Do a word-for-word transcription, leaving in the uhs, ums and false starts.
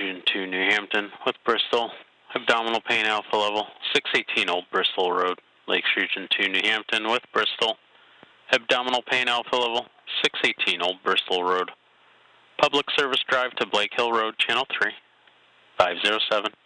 Region two, New Hampton with Bristol. Abdominal pain alpha level, six eighteen Old Bristol Road, Lakes Region two, New Hampton with Bristol. Abdominal pain alpha level, six eighteen Old Bristol Road. Public service drive to Blake Hill Road, Channel three, five zero seven.